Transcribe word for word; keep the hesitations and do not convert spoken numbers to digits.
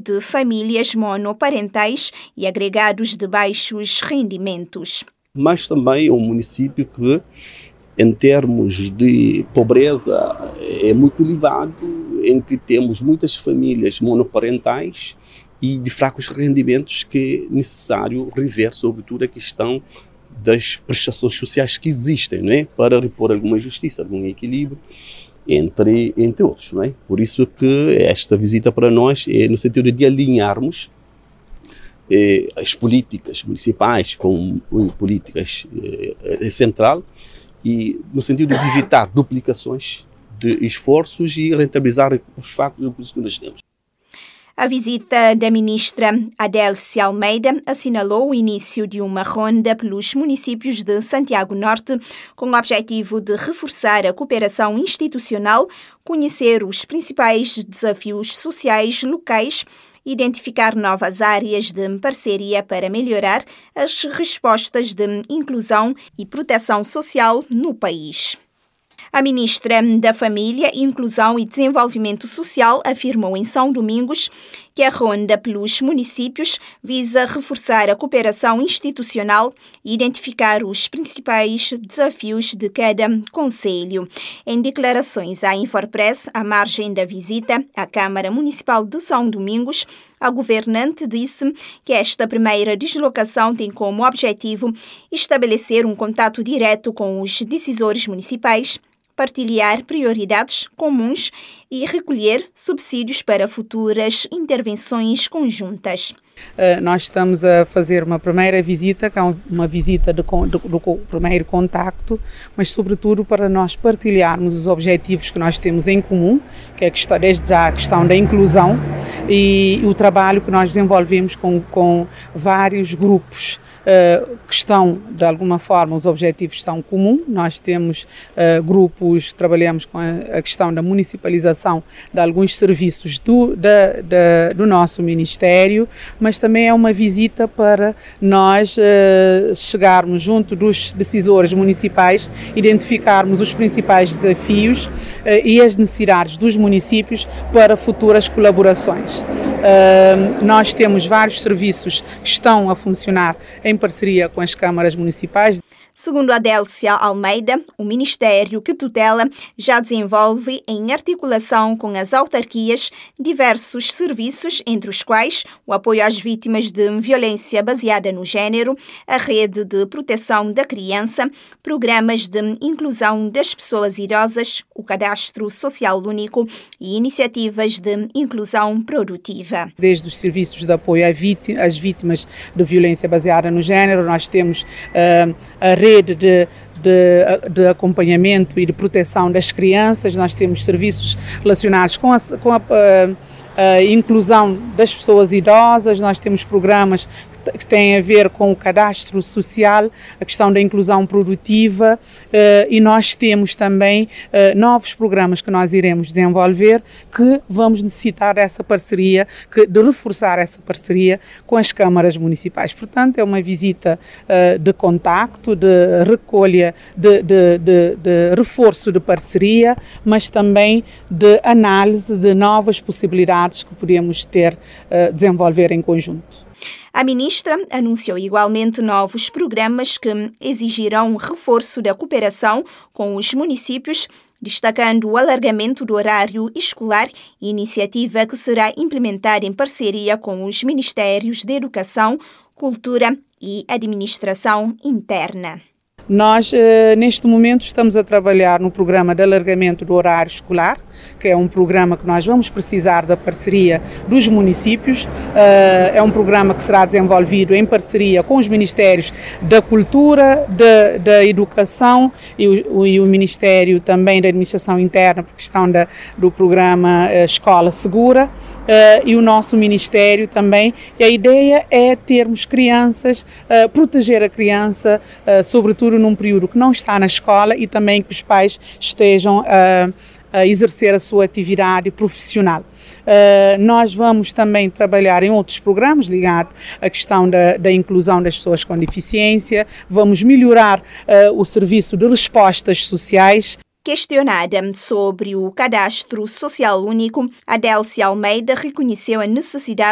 de famílias monoparentais e agregados de baixos rendimentos. Mas também é um município que, em termos de pobreza, é muito elevado, em que temos muitas famílias monoparentais e de fracos rendimentos, que é necessário rever, sobretudo, a questão das prestações sociais que existem, não é? Para repor alguma justiça, algum equilíbrio, entre, entre outros. Não é? Por isso que esta visita para nós é no sentido de alinharmos eh, as políticas municipais com políticas eh, central, e no sentido de evitar duplicações de esforços e rentabilizar os factos que nós temos. A visita da ministra Adélcia Almeida assinalou o início de uma ronda pelos municípios de Santiago Norte com o objetivo de reforçar a cooperação institucional, conhecer os principais desafios sociais locais, identificar novas áreas de parceria para melhorar as respostas de inclusão e proteção social no país. A ministra da Família, Inclusão e Desenvolvimento Social afirmou em São Domingos que a ronda pelos municípios visa reforçar a cooperação institucional e identificar os principais desafios de cada concelho. Em declarações à Infopress, à margem da visita à Câmara Municipal de São Domingos, a governante disse que esta primeira deslocação tem como objetivo estabelecer um contato direto com os decisores municipais, partilhar prioridades comuns e recolher subsídios para futuras intervenções conjuntas. Uh, nós estamos a fazer uma primeira visita, que é uma visita de, de, do primeiro contacto, mas sobretudo para nós partilharmos os objetivos que nós temos em comum, que é a questão, desde já a questão da inclusão e o trabalho que nós desenvolvemos com, com vários grupos Uh, que estão, de alguma forma, os objetivos são comuns. Nós temos uh, grupos, trabalhamos com a, a questão da municipalização de alguns serviços do, da, da, do nosso Ministério, mas também é uma visita para nós uh, chegarmos junto dos decisores municipais, identificarmos os principais desafios uh, e as necessidades dos municípios para futuras colaborações. Uh, nós temos vários serviços que estão a funcionar em parceria com as câmaras municipais. Segundo Adélcia Almeida, o Ministério que tutela já desenvolve, em articulação com as autarquias, diversos serviços, entre os quais o apoio às vítimas de violência baseada no género, a rede de proteção da criança, programas de inclusão das pessoas idosas, o cadastro social único e iniciativas de inclusão produtiva. Desde os serviços de apoio às vítimas de violência baseada no género, nós temos uh, a rede rede de, de, de acompanhamento e de proteção das crianças, nós temos serviços relacionados com a, com a, a, a inclusão das pessoas idosas, nós temos programas que têm a ver com o cadastro social, a questão da inclusão produtiva uh, e nós temos também uh, novos programas que nós iremos desenvolver que vamos necessitar dessa parceria, que, de reforçar essa parceria com as câmaras municipais. Portanto, é uma visita uh, de contacto, de recolha, de, de, de, de reforço de parceria, mas também de análise de novas possibilidades que podemos ter, uh, desenvolver em conjunto. A ministra anunciou igualmente novos programas que exigirão um reforço da cooperação com os municípios, destacando o alargamento do horário escolar, iniciativa que será implementada em parceria com os Ministérios da Educação, Cultura e Administração Interna. Nós, eh, neste momento, estamos a trabalhar no programa de alargamento do horário escolar, que é um programa que nós vamos precisar da parceria dos municípios. Eh, é um programa que será desenvolvido em parceria com os Ministérios da Cultura, da, da Educação e o, e o Ministério também da Administração Interna, por questão da, do programa eh, Escola Segura, eh, e o nosso Ministério também. E a ideia é termos crianças, eh, proteger a criança, eh, sobretudo num período que não está na escola e também que os pais estejam a, a exercer a sua atividade profissional. Uh, nós vamos também trabalhar em outros programas ligados à questão da, da inclusão das pessoas com deficiência, vamos melhorar uh, o serviço de respostas sociais. Questionada sobre o cadastro social único, Adélcia Almeida reconheceu a necessidade